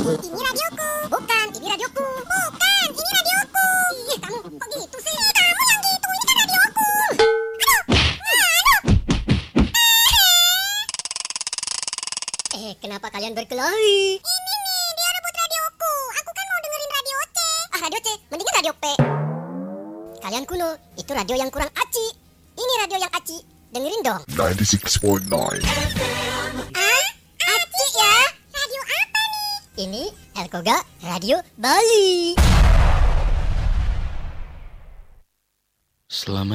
Ini radioku. Bukan, ini radioku. Bukan, ini radioku. Ih, kamu kok gitu sih? Kamu yang gitu, ini kan radioku. Kenapa kalian berkelahi? Ini nih, dia rebut radioku. Aku kan mau dengerin radio C. Radio C, mendingan radio P. Kalian kuno, itu radio yang kurang aci. Ini radio yang aci, dengerin dong. 96.9. Aci ya? Radio apa nih? Ini Elkoga Radio Bali. Selama